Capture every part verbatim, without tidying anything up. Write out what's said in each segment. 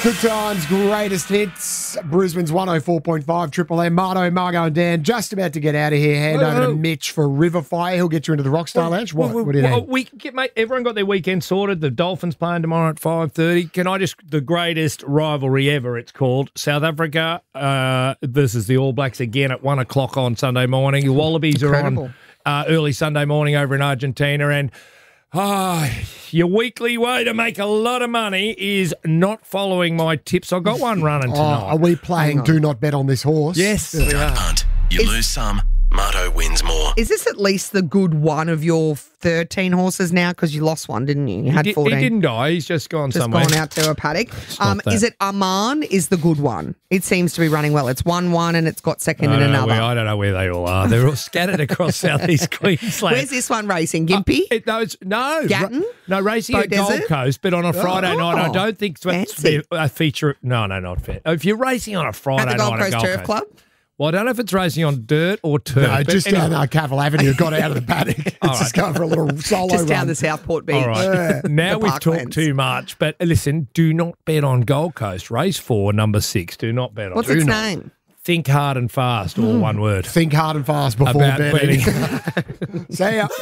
Good times, greatest hits. Brisbane's one oh four point five Triple M. Marto, Margo and Dan just about to get out of here. Hand Oh, over oh. to Mitch for Riverfire. He'll get you into the Rockstar Lounge. What, Well, what do you well, need? we, get, mate, everyone got their weekend sorted. The Dolphins playing tomorrow at five thirty. Can I just, the greatest rivalry ever, it's called. South Africa uh, versus the All Blacks again at one o'clock on Sunday morning. The Wallabies Incredible. are on uh, early Sunday morning over in Argentina. And ah, your weekly way to make a lot of money is not following my tips. I've got one running Oh, tonight. are we playing Do Not Bet on This Horse? Yes. we are. Punt. You Is- lose some, Marto wins more. Is this at least the good one of your thirteen horses now? Because you lost one, didn't you? You had He, did, fourteen. he didn't die. He's just gone Just somewhere. gone out to a paddock. Um, that. is it Aman is the good one? It seems to be running well. It's one one and it's got second I in don't, know another. where, I don't know where they all are. They're all scattered across southeast Queensland. Where's this one racing? Gympie? Uh, it, no, it's, no, Gatton? ra- no, racing Bow at Gold Desert? Coast, but on a Friday Oh, night. I don't think it's fancy. a feature. No, no, not fair. If you're racing on a Friday At the Gold night Coast at Gold Turf Coast, Club? well, I don't know if it's racing on dirt or turf. No, but just anyway. down uh, Cavill Avenue. Got out of the paddock. It's All just right. going for a little solo Just down run. the Southport Beach. All right. Now The we've talked Parklands. too much, but listen, do not bet on Gold Coast. Race four, number six. Do not bet on What's it. its Do not. name? Think hard and fast, all one word. Think hard and fast before About betting. betting. See ya.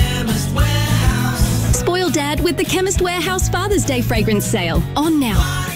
Spoil Dad with the Chemist Warehouse Father's Day fragrance sale. On now.